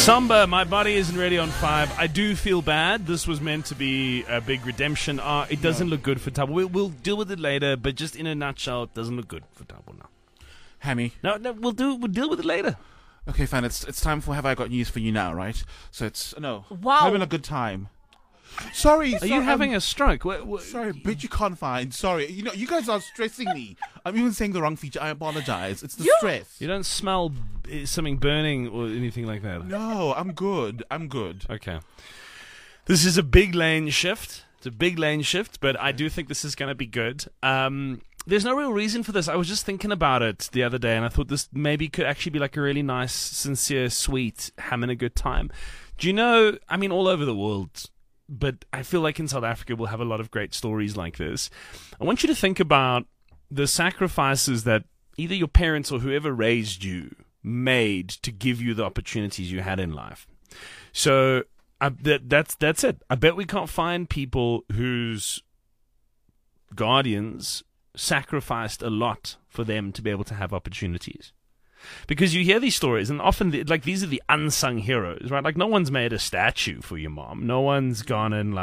Samba, My Body Isn't Ready on 5. I do feel bad. This was meant to be a big redemption arc. It doesn't look good for Thabo. We'll deal with it later, but just in a nutshell, it doesn't look good for Thabo now. Hammy. No, we'll deal with it later. Okay, fine. It's time for Have I Got News for You now, right? So it's Wow. having a good time. Sorry. Are you having a stroke? Sorry, but you can't find. Sorry, you guys are stressing me. I'm even saying the wrong feature. I apologize. It's the stress. You don't smell something burning or anything like that. No, I'm good. Okay. This is a big lane shift. It's a big lane shift, but I do think this is going to be good. There's no real reason for this. I was just thinking about it the other day, and I thought this maybe could actually be like a really nice, sincere, sweet, having a good time. Do you know, I mean, all over the world, but I feel like in South Africa we'll have a lot of great stories like this. I want you to think about the sacrifices that either your parents or whoever raised you made to give you the opportunities you had in life. So that's it. I bet we can't find people whose guardians sacrificed a lot for them to be able to have opportunities. Because you hear these stories, and often these are the unsung heroes, right? Like, no one's made a statue for your mom. No one's gone and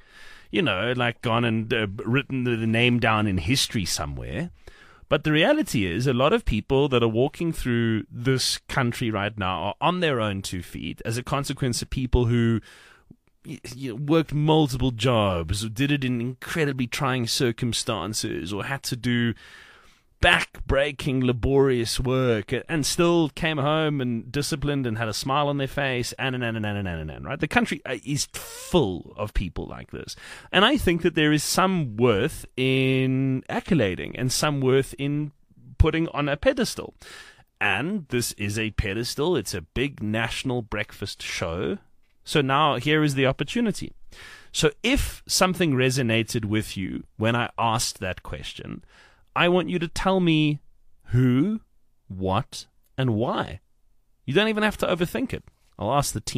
written the name down in history somewhere. But the reality is, a lot of people that are walking through this country right now are on their own 2 feet as a consequence of people who worked multiple jobs, or did it in incredibly trying circumstances, or had to do back-breaking, laborious work, and still came home and disciplined and had a smile on their face, and, right? The country is full of people like this. And I think that there is some worth in accolading and some worth in putting on a pedestal. And this is a pedestal. It's a big national breakfast show. So now here is the opportunity. So if something resonated with you when I asked that question, I want you to tell me who, what, and why. You don't even have to overthink it. I'll ask the team.